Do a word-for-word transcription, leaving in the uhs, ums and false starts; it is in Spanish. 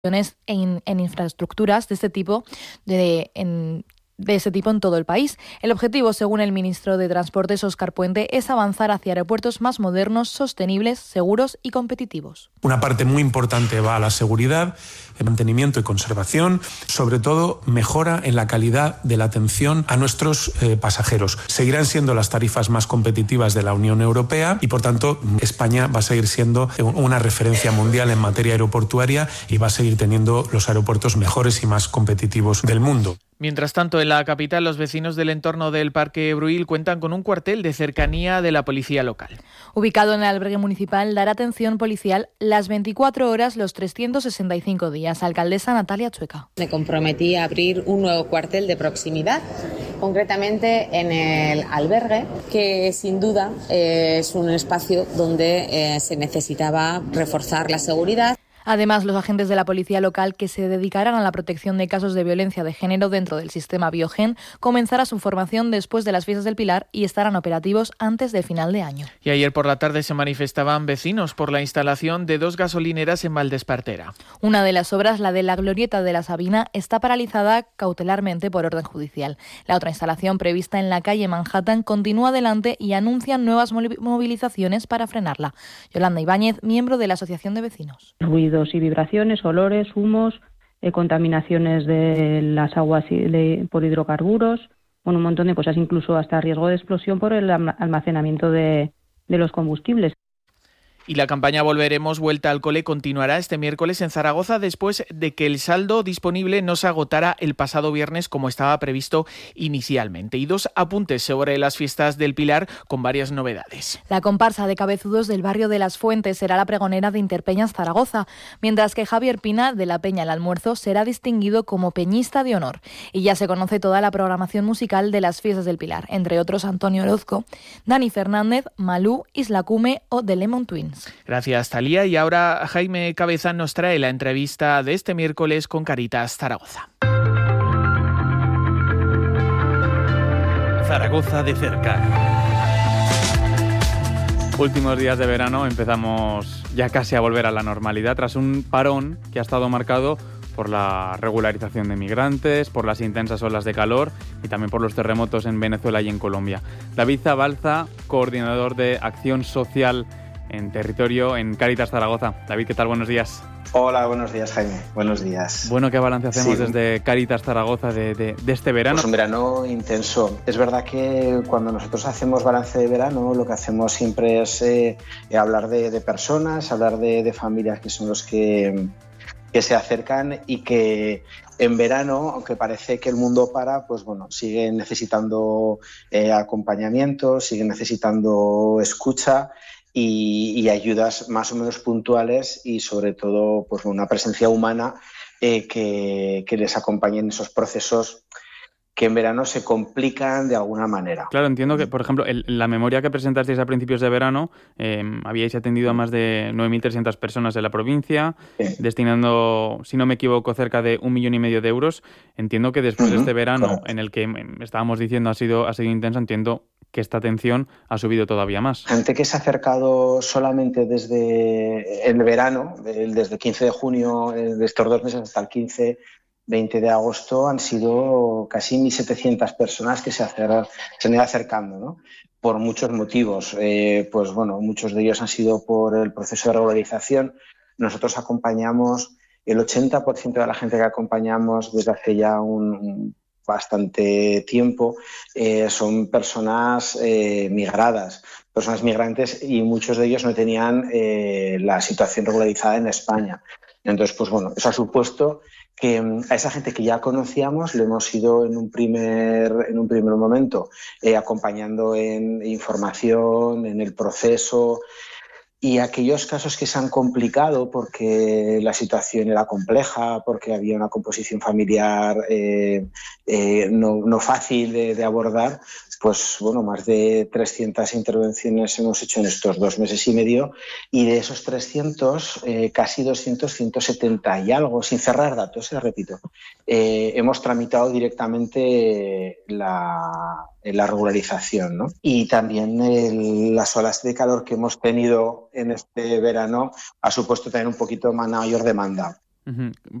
En, en infraestructuras de este tipo de, en, de este tipo en todo el país. El objetivo, según el ministro de Transportes, Óscar Puente, es avanzar hacia aeropuertos más modernos, sostenibles, seguros y competitivos. Una parte muy importante va a la seguridad, el mantenimiento y conservación, sobre todo mejora en la calidad de la atención a nuestros eh, pasajeros. Seguirán siendo las tarifas más competitivas de la Unión Europea y, por tanto, España va a seguir siendo una referencia mundial en materia aeroportuaria y va a seguir teniendo los aeropuertos mejores y más competitivos del mundo. Mientras tanto, en la capital, los vecinos del entorno del Parque Bruil cuentan con un cuartel de cercanía de la policía local. Ubicado en el albergue municipal, dará atención policial las veinticuatro horas, los trescientos sesenta y cinco días. Alcaldesa Natalia Chueca. Me comprometí a abrir un nuevo cuartel de proximidad, concretamente en el albergue, que sin duda es un espacio donde eh, se necesitaba reforzar la seguridad. Además, los agentes de la policía local que se dedicarán a la protección de casos de violencia de género dentro del sistema Biogen comenzará su formación después de las fiestas del Pilar y estarán operativos antes de final de año. Y ayer por la tarde se manifestaban vecinos por la instalación de dos gasolineras en Valdespartera. Una de las obras, la de la Glorieta de la Sabina, está paralizada cautelarmente por orden judicial. La otra instalación, prevista en la calle Manhattan, continúa adelante y anuncian nuevas movilizaciones para frenarla. Yolanda Ibáñez, miembro de la Asociación de Vecinos. Ruidos y vibraciones, olores, humos, eh, contaminaciones de las aguas de, por hidrocarburos, bueno, un montón de cosas, incluso hasta riesgo de explosión por el almacenamiento de, de los combustibles. Y la campaña Volveremos Vuelta al Cole continuará este miércoles en Zaragoza después de que el saldo disponible no se agotara el pasado viernes como estaba previsto inicialmente. Y dos apuntes sobre las fiestas del Pilar con varias novedades. La comparsa de cabezudos del barrio de Las Fuentes será la pregonera de Interpeñas Zaragoza, mientras que Javier Pina de la Peña El Almuerzo será distinguido como peñista de honor. Y ya se conoce toda la programación musical de las fiestas del Pilar, entre otros Antonio Orozco, Dani Fernández, Malú, Isla Cume o The Lemon Twins. Gracias, Talía. Y ahora Jaime Cabeza nos trae la entrevista de este miércoles con Cáritas Zaragoza. Zaragoza de cerca. Últimos días de verano, empezamos ya casi a volver a la normalidad tras un parón que ha estado marcado por la regularización de migrantes, por las intensas olas de calor y también por los terremotos en Venezuela y en Colombia. David Zabalza, coordinador de Acción Social en territorio en Cáritas Zaragoza. David, ¿qué tal? Buenos días. Hola, buenos días, Jaime. Buenos días. Bueno, ¿qué balance hacemos sí. desde Cáritas Zaragoza de, de, de este verano? Pues un verano intenso. Es verdad que cuando nosotros hacemos balance de verano, lo que hacemos siempre es eh, hablar de, de personas, hablar de, de familias que son los que, que se acercan y que en verano, aunque parece que el mundo para, pues bueno, siguen necesitando eh, acompañamiento, siguen necesitando escucha Y, y ayudas más o menos puntuales y sobre todo pues una presencia humana eh, que, que les acompañe en esos procesos que en verano se complican de alguna manera. Claro, entiendo que, por ejemplo, el, la memoria que presentasteis a principios de verano, eh, habíais atendido a más de nueve mil trescientas personas en la provincia, sí. destinando, si no me equivoco, cerca de un millón y medio de euros. Entiendo que después uh-huh, de este verano, claro. en el que estábamos diciendo ha sido, ha sido intenso, entiendo que esta atención ha subido todavía más. Gente que se ha acercado solamente desde el verano, desde el quince de junio, de estos dos meses hasta el quince, veinte de agosto, han sido casi mil setecientas personas que se, acer- se han ido acercando, ¿no? Por muchos motivos. Eh, pues bueno, muchos de ellos han sido por el proceso de regularización. Nosotros acompañamos, el ochenta por ciento de la gente que acompañamos desde hace ya un, un bastante tiempo, eh, son personas eh, migradas, personas migrantes y muchos de ellos no tenían eh, la situación regularizada en España. Entonces, pues bueno, eso ha supuesto que a esa gente que ya conocíamos le hemos ido en un primer, en un primer momento eh, acompañando en información, en el proceso. Y aquellos casos que se han complicado porque la situación era compleja, porque había una composición familiar eh, eh, no, no fácil de, de abordar, pues bueno, más de trescientas intervenciones hemos hecho en estos dos meses y medio y de esos trescientos, eh, casi doscientos, ciento setenta y algo, sin cerrar datos, eh, repito, eh, hemos tramitado directamente la, la regularización, ¿no? Y también el, las olas de calor que hemos tenido en este verano ha supuesto también un poquito más mayor demanda. Uh-huh.